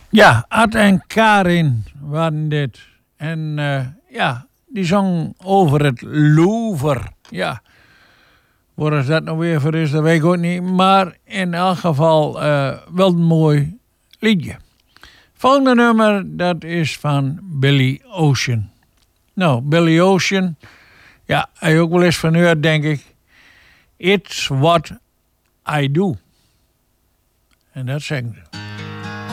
Ja, Ad en Karin waren dit. En ja, die zong over het Louvre. Ja, waar is dat nou weer voor is, dat weet ik ook niet. Maar in elk geval wel een mooi liedje. Volgende nummer, dat is van Billy Ocean. Nou, Billy Ocean, ja, hij ook wel eens van gehoord, denk ik. It's what I do. En dat zeggen ze.